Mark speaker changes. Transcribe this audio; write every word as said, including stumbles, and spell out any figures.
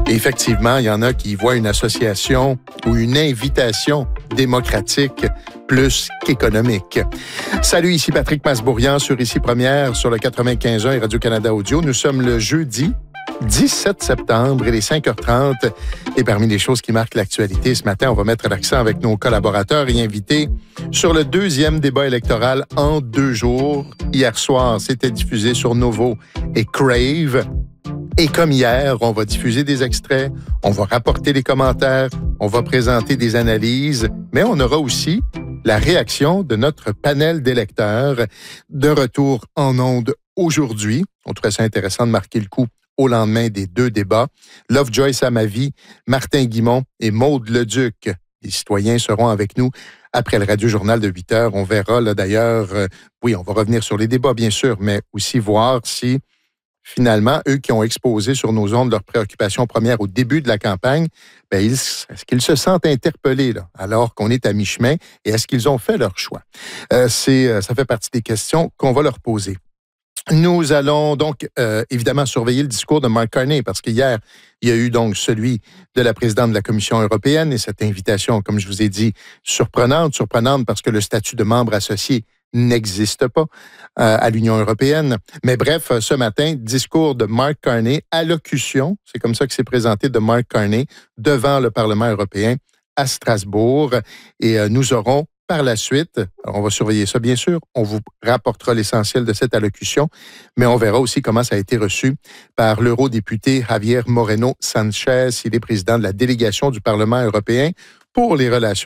Speaker 1: Et effectivement, il y en a qui voient une association ou une invitation démocratique plus qu'économique. Salut, ici Patrick Masbourian sur Ici Première sur le quatre-vingt-quinze point un et Radio-Canada Audio. Nous sommes le jeudi dix-sept septembre, il est cinq heures trente. Et parmi les choses qui marquent l'actualité ce matin, on va mettre l'accent avec nos collaborateurs et invités sur le deuxième débat électoral en deux jours. Hier soir, c'était diffusé sur Novo et Crave. Et comme hier, on va diffuser des extraits, on va rapporter les commentaires, on va présenter des analyses, mais on aura aussi la réaction de notre panel d'électeurs de retour en ondes aujourd'hui. On trouvait ça intéressant de marquer le coup au lendemain des deux débats. Lovejoy Samavi, Martin Guimond et Maude Leduc. Les citoyens seront avec nous après le Radio-Journal de huit heures. On verra là d'ailleurs, euh, oui, on va revenir sur les débats bien sûr, mais aussi voir si finalement, eux qui ont exposé sur nos ondes leurs préoccupations premières au début de la campagne, ben, ils, est-ce qu'ils se sentent interpellés là, alors qu'on est à mi-chemin et est-ce qu'ils ont fait leur choix? Euh, c'est, ça fait partie des questions qu'on va leur poser. Nous allons donc euh, évidemment surveiller le discours de Mark Carney parce qu'hier, il y a eu donc celui de la présidente de la Commission européenne et cette invitation, comme je vous ai dit, surprenante, surprenante parce que le statut de membre associé n'existe pas euh, à l'Union européenne. Mais bref, ce matin, discours de Mark Carney, allocution, c'est comme ça que c'est présenté de Mark Carney devant le Parlement européen à Strasbourg. Et euh, nous aurons par la suite, alors on va surveiller ça bien sûr, on vous rapportera l'essentiel de cette allocution, mais on verra aussi comment ça a été reçu par l'eurodéputé Javier Moreno Sanchez. Il est président de la délégation du Parlement européen pour les relations